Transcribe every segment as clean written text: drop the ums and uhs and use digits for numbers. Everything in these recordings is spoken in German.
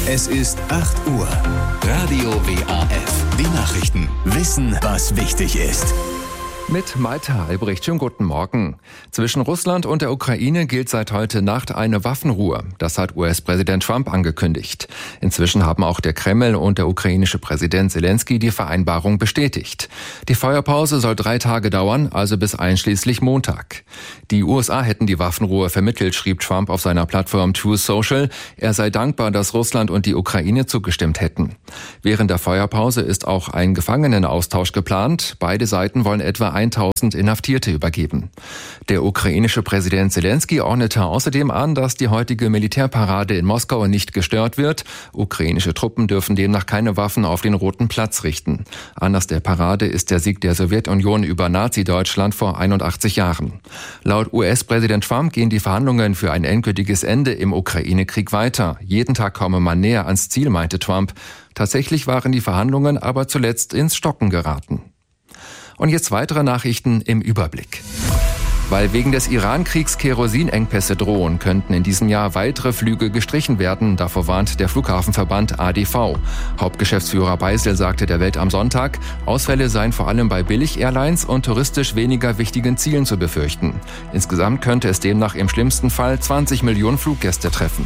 Es ist 8 Uhr. Radio WAF. Die Nachrichten. Wissen, was wichtig ist. Mit Malte Albrecht, schönen guten Morgen. Zwischen Russland und der Ukraine gilt seit heute Nacht eine Waffenruhe. Das hat US-Präsident Trump angekündigt. Inzwischen haben auch der Kreml und der ukrainische Präsident Zelensky die Vereinbarung bestätigt. Die Feuerpause soll 3 Tage dauern, also bis einschließlich Montag. Die USA hätten die Waffenruhe vermittelt, schrieb Trump auf seiner Plattform Truth Social. Er sei dankbar, dass Russland und die Ukraine zugestimmt hätten. Während der Feuerpause ist auch ein Gefangenenaustausch geplant. Beide Seiten wollen etwa 1000 Inhaftierte übergeben. Der ukrainische Präsident Zelensky ordnete außerdem an, dass die heutige Militärparade in Moskau nicht gestört wird. Ukrainische Truppen dürfen demnach keine Waffen auf den Roten Platz richten. Anlass der Parade ist der Sieg der Sowjetunion über Nazi-Deutschland vor 81 Jahren. Laut US-Präsident Trump gehen die Verhandlungen für ein endgültiges Ende im Ukraine-Krieg weiter. Jeden Tag komme man näher ans Ziel, meinte Trump. Tatsächlich waren die Verhandlungen aber zuletzt ins Stocken geraten. Und jetzt weitere Nachrichten im Überblick. Weil wegen des Iran-Kriegs Kerosinengpässe drohen, könnten in diesem Jahr weitere Flüge gestrichen werden. Davor warnt der Flughafenverband ADV. Hauptgeschäftsführer Beisel sagte der Welt am Sonntag, Ausfälle seien vor allem bei Billig-Airlines und touristisch weniger wichtigen Zielen zu befürchten. Insgesamt könnte es demnach im schlimmsten Fall 20 Millionen Fluggäste treffen.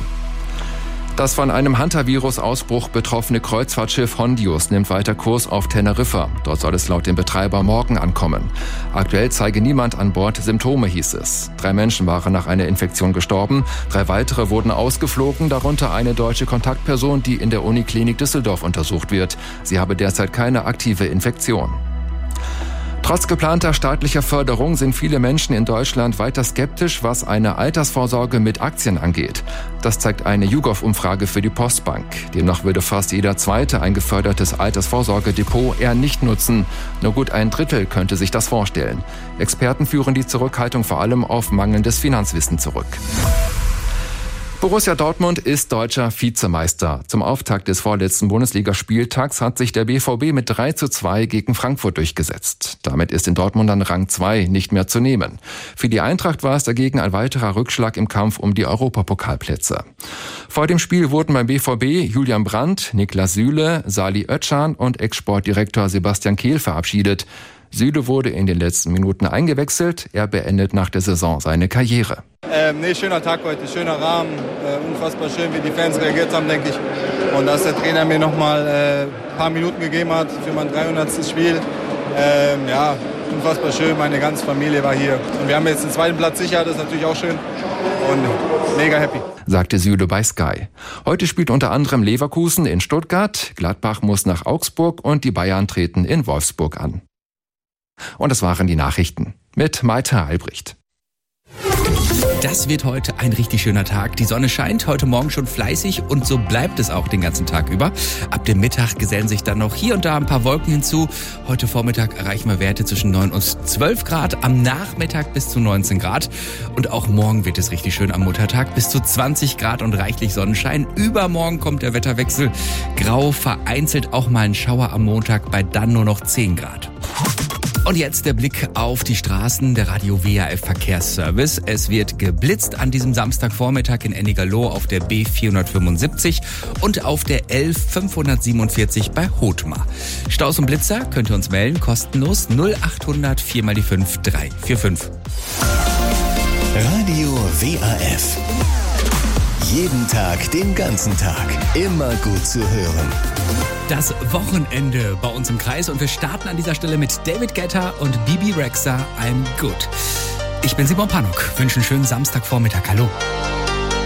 Das von einem Hantavirus-Ausbruch betroffene Kreuzfahrtschiff Hondius nimmt weiter Kurs auf Teneriffa. Dort soll es laut dem Betreiber morgen ankommen. Aktuell zeige niemand an Bord Symptome, hieß es. 3 Menschen waren nach einer Infektion gestorben. 3 weitere wurden ausgeflogen, darunter eine deutsche Kontaktperson, die in der Uniklinik Düsseldorf untersucht wird. Sie habe derzeit keine aktive Infektion. Trotz geplanter staatlicher Förderung sind viele Menschen in Deutschland weiter skeptisch, was eine Altersvorsorge mit Aktien angeht. Das zeigt eine YouGov-Umfrage für die Postbank. Demnach würde fast jeder Zweite ein gefördertes Altersvorsorgedepot eher nicht nutzen. Nur gut ein Drittel könnte sich das vorstellen. Experten führen die Zurückhaltung vor allem auf mangelndes Finanzwissen zurück. Borussia Dortmund ist deutscher Vizemeister. Zum Auftakt des vorletzten Bundesligaspieltags hat sich der BVB mit 3:2 gegen Frankfurt durchgesetzt. Damit ist in Dortmund dann Rang 2 nicht mehr zu nehmen. Für die Eintracht war es dagegen ein weiterer Rückschlag im Kampf um die Europapokalplätze. Vor dem Spiel wurden beim BVB Julian Brandt, Niklas Süle, Salih Özcan und Ex-Sportdirektor Sebastian Kehl verabschiedet. Süle wurde in den letzten Minuten eingewechselt. Er beendet nach der Saison seine Karriere. Schöner Tag heute, schöner Rahmen. Unfassbar schön, wie die Fans reagiert haben, denke ich. Und dass der Trainer mir nochmal ein paar Minuten gegeben hat für mein 300. Spiel. Unfassbar schön. Meine ganze Familie war hier. Und wir haben jetzt den 2. Platz sicher, das ist natürlich auch schön. Und mega happy, sagte Süle bei Sky. Heute spielt unter anderem Leverkusen in Stuttgart, Gladbach muss nach Augsburg und die Bayern treten in Wolfsburg an. Und das waren die Nachrichten mit Malte Albrecht. Das wird heute ein richtig schöner Tag. Die Sonne scheint heute Morgen schon fleißig und so bleibt es auch den ganzen Tag über. Ab dem Mittag gesellen sich dann noch hier und da ein paar Wolken hinzu. Heute Vormittag erreichen wir Werte zwischen 9 und 12 Grad, am Nachmittag bis zu 19 Grad. Und auch morgen wird es richtig schön am Muttertag, bis zu 20 Grad und reichlich Sonnenschein. Übermorgen kommt der Wetterwechsel. Grau, vereinzelt auch mal ein Schauer am Montag bei dann nur noch 10 Grad. Und jetzt der Blick auf die Straßen, der Radio WAF Verkehrsservice. Es wird geblitzt an diesem Samstagvormittag in Ennigerloh auf der B475 und auf der L547 bei Hothmar. Staus und Blitzer könnt ihr uns melden, kostenlos 0800 4 mal die 5 345. Radio WAF. Jeden Tag, den ganzen Tag. Immer gut zu hören. Das Wochenende bei uns im Kreis und wir starten an dieser Stelle mit David Guetta und Bibi Rexha, I'm Good. Ich bin Simon Panuk, wünsche einen schönen Samstagvormittag. Hallo.